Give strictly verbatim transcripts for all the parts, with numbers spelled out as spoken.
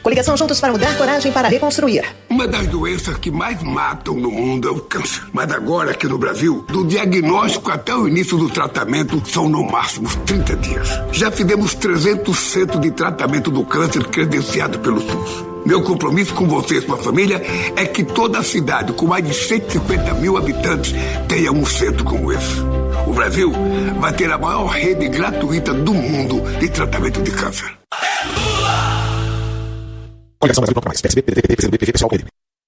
Coligação Juntos para Mudar, coragem para reconstruir. Uma das doenças que mais matam no mundo é o câncer. Mas agora, aqui no Brasil, do diagnóstico até o início do tratamento, são no máximo trinta dias. Já fizemos trezentos centros de tratamento do câncer credenciado pelo SUS. Meu compromisso com você e sua família é que toda a cidade, com mais de cento e cinquenta mil habitantes, tenha um centro como esse. O Brasil vai ter a maior rede gratuita do mundo de tratamento de câncer. Coligação Brasil Toca Mais, P S B, P D T, P C B, P V, pessoal, P M.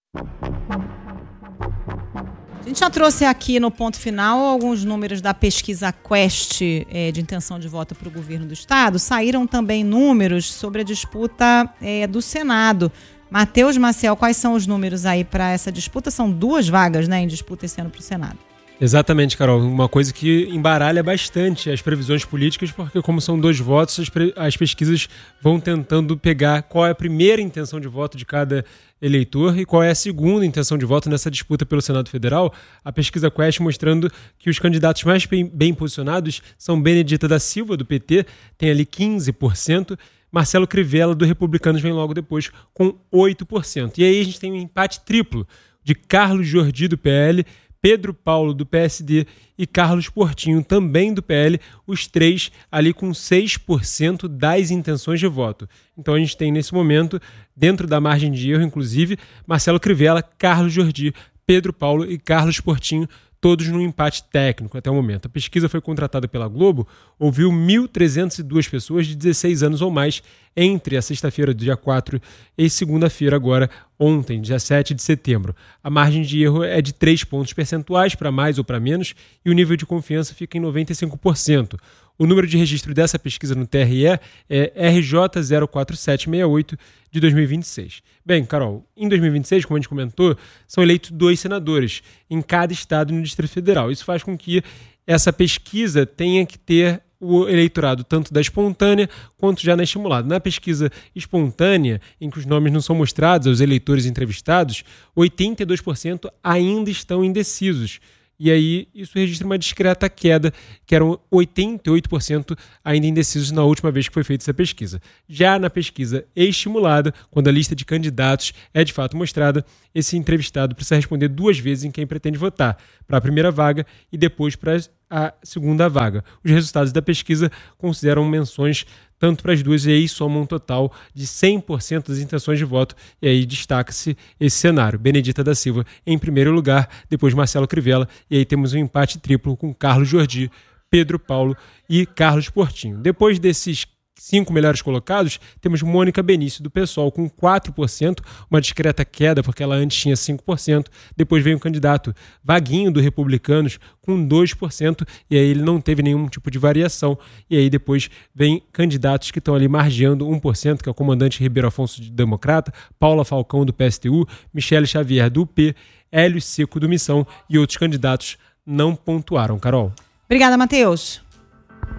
A gente já trouxe aqui no ponto final alguns números da pesquisa Quest é, de intenção de voto para o governo do Estado. Saíram também números sobre a disputa é, do Senado. Matheus Maciel, quais são os números aí para essa disputa? São duas vagas, né, em disputa esse ano para o Senado. Exatamente, Carol. Uma coisa que embaralha bastante as previsões políticas, porque como são dois votos, as, pre- as pesquisas vão tentando pegar qual é a primeira intenção de voto de cada eleitor e qual é a segunda intenção de voto nessa disputa pelo Senado Federal. A pesquisa Quest mostrando que os candidatos mais bem, bem posicionados são Benedita da Silva, do P T, tem ali quinze por cento, Marcelo Crivella, do Republicanos, vem logo depois com oito por cento. E aí a gente tem um empate triplo de Carlos Jordi, do P L, Pedro Paulo, do P S D, e Carlos Portinho, também do P L, os três ali com seis por cento das intenções de voto. Então a gente tem nesse momento, dentro da margem de erro, inclusive, Marcelo Crivella, Carlos Jordi, Pedro Paulo e Carlos Portinho, todos num empate técnico até o momento. A pesquisa foi contratada pela Globo, ouviu mil trezentas e duas pessoas de dezesseis anos ou mais entre a sexta-feira, dia quatro, e segunda-feira, agora, ontem, dia sete de setembro. A margem de erro é de três pontos percentuais, para mais ou para menos, e o nível de confiança fica em noventa e cinco por cento. O número de registro dessa pesquisa no T R E é R J zero quatro sete seis oito de dois mil e vinte e seis. Bem, Carol, em dois mil e vinte e seis, como a gente comentou, são eleitos dois senadores em cada estado no Distrito Federal. Isso faz com que essa pesquisa tenha que ter o eleitorado tanto da espontânea quanto já na estimulada. Na pesquisa espontânea, em que os nomes não são mostrados aos eleitores entrevistados, oitenta e dois por cento ainda estão indecisos. E aí isso registra uma discreta queda, que eram oitenta e oito por cento ainda indecisos na última vez que foi feita essa pesquisa. Já na pesquisa estimulada, quando a lista de candidatos é de fato mostrada, esse entrevistado precisa responder duas vezes em quem pretende votar, para a primeira vaga e depois para a segunda vaga. Os resultados da pesquisa consideram menções tanto para as duas, e aí somam um total de cem por cento das intenções de voto, e aí destaca-se esse cenário. Benedita da Silva em primeiro lugar, depois Marcelo Crivella, e aí temos um empate triplo com Carlos Jordi, Pedro Paulo e Carlos Portinho. Depois desses cinco melhores colocados, temos Mônica Benício, do PSOL, com quatro por cento, uma discreta queda, porque ela antes tinha cinco por cento. Depois vem o candidato Vaguinho, do Republicanos, com dois por cento, e aí ele não teve nenhum tipo de variação. E aí depois vem candidatos que estão ali margeando um por cento, que é o comandante Ribeiro Afonso, do Democrata, Paula Falcão, do P S T U, Michele Xavier, do U P, Hélio Seco, do Missão, e outros candidatos não pontuaram. Carol. Obrigada, Matheus.